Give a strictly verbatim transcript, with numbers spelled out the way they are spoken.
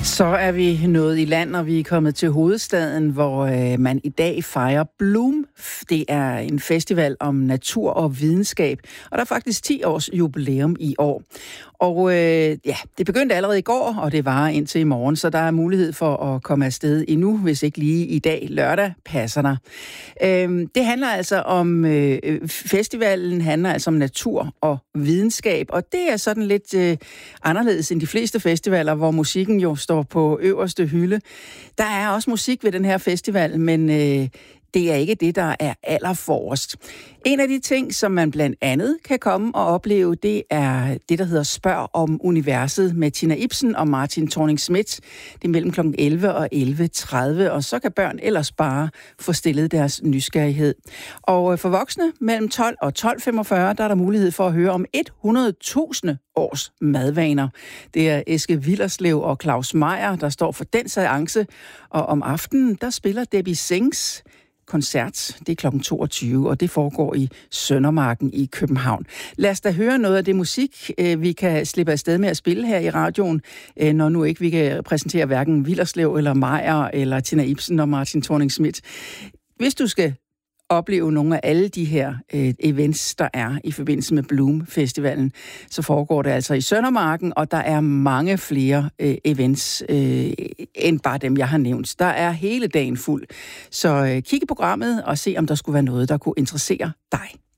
Så er vi nået i land, og vi er kommet til hovedstaden, hvor øh, man i dag fejrer Bloom. Det er en festival om natur og videnskab, og der er faktisk ti års jubilæum i år. Og øh, ja, det begyndte allerede i går, og det varer indtil i morgen, så der er mulighed for at komme afsted endnu, hvis ikke lige i dag lørdag passer der. Øh, det handler altså om, øh, festivalen handler altså om natur og videnskab, og det er sådan lidt øh, anderledes end de fleste festivaler, hvor musikken jo står på øverste hylde. Der er også musik ved den her festival, men øh, det er ikke det, der er allerforrest. En af de ting, som man blandt andet kan komme og opleve, det er det, der hedder Spørg om universet med Tina Ibsen og Martin Thorning-Schmidt. Det er mellem klokken elleve og elleve tredive, og så kan børn ellers bare få stillet deres nysgerrighed. Og for voksne mellem tolv og tolv femogfyrre, der er der mulighed for at høre om hundrede tusind års madvaner. Det er Eske Willerslev og Claus Meyer, der står for den seance, og om aftenen, der spiller Debbie Sings koncert. Det er klokken toogtyve, og det foregår i Søndermarken i København. Lad os da høre noget af det musik, vi kan slippe afsted med at spille her i radioen, når nu ikke vi kan præsentere hverken Willerslev eller Meyer eller Tina Ibsen og Martin Thorning-Schmidt. Hvis du skal opleve nogle af alle de her øh, events, der er i forbindelse med Bloom-festivalen, så foregår det altså i Søndermarken, og der er mange flere øh, events øh, end bare dem, jeg har nævnt. Der er hele dagen fuld. Så øh, kig i programmet og se, om der skulle være noget, der kunne interessere dig.